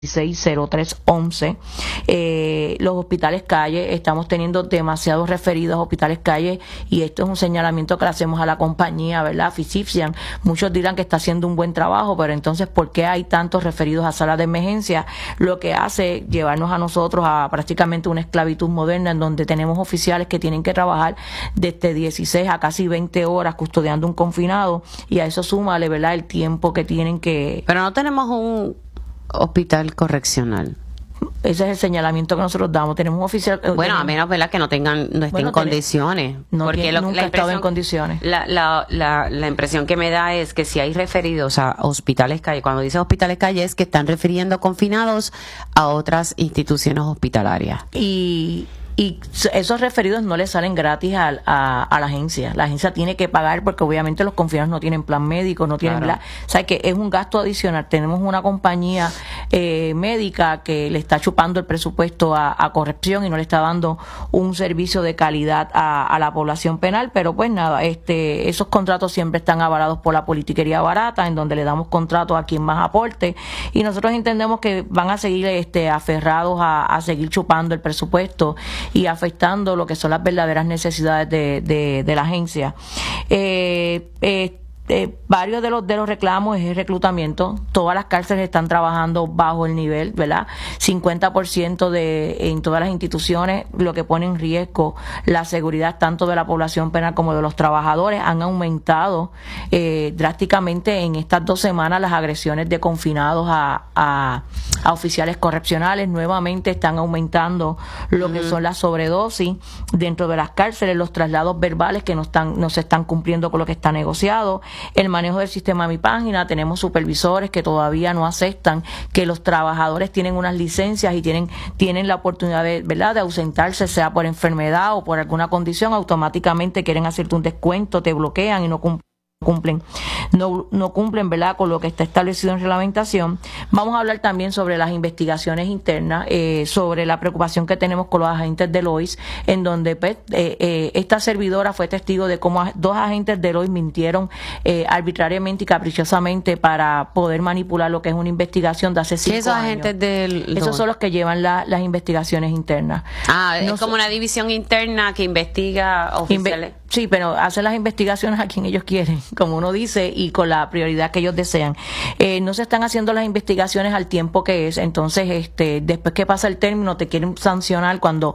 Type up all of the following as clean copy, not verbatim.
0311. Los hospitales calle, estamos teniendo demasiados referidos a hospitales calle y esto es un señalamiento que le hacemos a la compañía, ¿verdad? Physician. Muchos dirán que está haciendo un buen trabajo, pero entonces, ¿por qué hay tantos referidos a salas de emergencia? Lo que hace llevarnos a nosotros a prácticamente una esclavitud moderna en donde tenemos oficiales que tienen que trabajar desde 16 a casi 20 horas custodiando un confinado y a eso súmale, ¿verdad? El tiempo que tienen que... Pero no tenemos un hospital correccional. Ese es el señalamiento que nosotros damos. Tenemos un oficial... Bueno, a menos, ¿verdad?, que no estén en condiciones. No, porque nunca ha estado en condiciones. La impresión que me da es que si hay referidos a hospitales calle, cuando dice hospitales calle es que están refiriendo confinados a otras instituciones hospitalarias. Y esos referidos no le salen gratis a la agencia. La agencia tiene que pagar porque obviamente los confinados no tienen plan médico, no tienen... Claro. O sea, que es un gasto adicional. Tenemos una compañía médica que le está chupando el presupuesto a corrección y no le está dando un servicio de calidad a la población penal, pero pues nada, esos contratos siempre están avalados por la politiquería barata, en donde le damos contratos a quien más aporte, y nosotros entendemos que van a seguir aferrados a seguir chupando el presupuesto y afectando lo que son las verdaderas necesidades de la agencia. Varios de los reclamos es el reclutamiento. Todas las cárceles están trabajando bajo el nivel, ¿verdad? 50% en todas las instituciones, lo que pone en riesgo la seguridad tanto de la población penal como de los trabajadores. Han aumentado drásticamente en estas 2 semanas las agresiones de confinados a oficiales correccionales. Nuevamente están aumentando lo que son las sobredosis dentro de las cárceles, los traslados verbales que no se están cumpliendo con lo que está negociado. El manejo del sistema Mi Página, tenemos supervisores que todavía no aceptan que los trabajadores tienen unas licencias y tienen la oportunidad de ausentarse, sea por enfermedad o por alguna condición, automáticamente quieren hacerte un descuento, te bloquean y no cumplen, ¿verdad?, con lo que está establecido en reglamentación. Vamos a hablar también sobre las investigaciones internas, sobre la preocupación que tenemos con los agentes de Lois, en donde esta servidora fue testigo de cómo 2 agentes de Lois mintieron arbitrariamente y caprichosamente para poder manipular lo que es una investigación de hace 5 años. ¿Esos agentes de Lois? Esos son los que llevan las investigaciones internas. Es como una división interna que investiga oficiales. Sí, pero hacen las investigaciones a quien ellos quieren, como uno dice, y con la prioridad que ellos desean. No se están haciendo las investigaciones al tiempo que es, entonces después que pasa el término te quieren sancionar cuando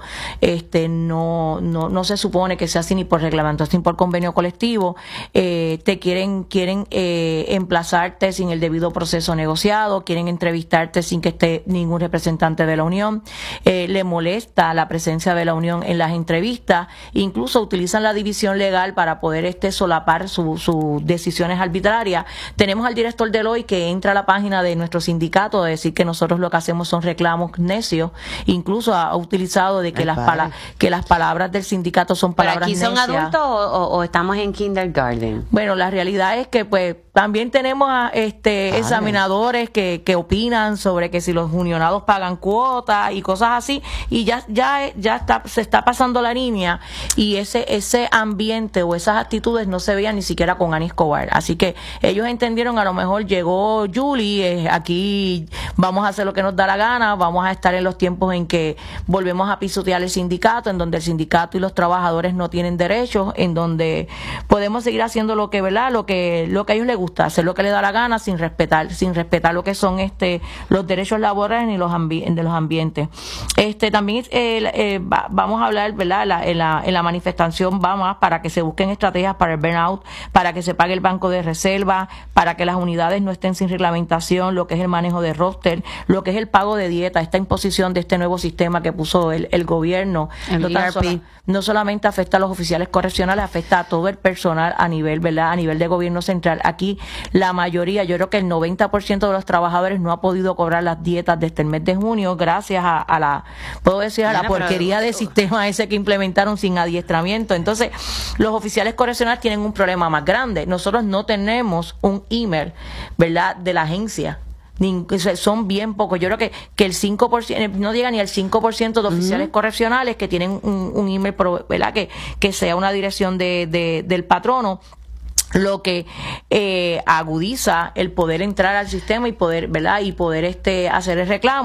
no se supone que sea así ni por reglamento ni por convenio colectivo. Te quieren emplazarte sin el debido proceso negociado, quieren entrevistarte sin que esté ningún representante de la unión. Le molesta la presencia de la unión en las entrevistas, incluso utilizan la división legal para poder solapar sus decisiones arbitrarias. Tenemos al director de Lois que entra a la página de nuestro sindicato a decir que nosotros lo que hacemos son reclamos necios, incluso ha utilizado de que las palabras del sindicato son palabras necias. ¿Pero aquí son adultos o estamos en kindergarten? Bueno, la realidad es que pues también tenemos a examinadores que opinan sobre que si los unionados pagan cuotas y cosas así, y se está pasando la línea, y ese ambiente o esas actitudes no se veían ni siquiera con Ani Escobar. Así que ellos entendieron, a lo mejor llegó Julie, aquí vamos a hacer lo que nos da la gana, vamos a estar en los tiempos en que volvemos a pisotear el sindicato, en donde el sindicato y los trabajadores no tienen derechos, en donde podemos seguir haciendo lo que a ellos les gusta, hacer lo que les da la gana sin respetar lo que son los derechos laborales ni de los ambientes. También vamos a hablar, ¿verdad?, en la manifestación vamos para que se busquen estrategias para el burnout, para que se pague el banco de reserva, para que las unidades no estén sin reglamentación, lo que es el manejo de roster, lo que es el pago de dieta, esta imposición de este nuevo sistema que puso el gobierno. No solamente afecta a los oficiales correccionales, afecta a todo el personal a nivel, ¿verdad?, a nivel de gobierno central. Aquí la mayoría, yo creo que el 90% de los trabajadores no ha podido cobrar las dietas desde el mes de junio gracias a la porquería de sistema ese que implementaron sin adiestramiento. Entonces, los oficiales correccionales tienen un problema más grande. Nosotros no tenemos un email, ¿verdad?, de la agencia. Son bien pocos. Yo creo que el 5%, no llega ni al 5% de oficiales correccionales que tienen un email, ¿verdad?, que sea una dirección del patrono. lo que agudiza el poder entrar al sistema y poder, ¿verdad? Y poder hacer el reclamo.